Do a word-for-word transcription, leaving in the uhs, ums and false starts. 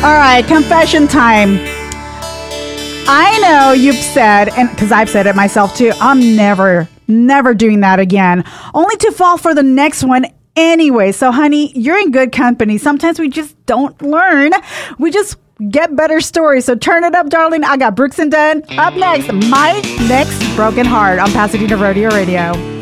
All right, confession time. I know you've said, and because I've said it myself too, I'm never, never doing that again, only to fall for the next one anyway. So, honey, you're in good company. Sometimes we just don't learn. We just get better stories. So turn it up, darling. I got Brooks and Dunn up next. My next broken heart on Pasadena Rodeo Radio.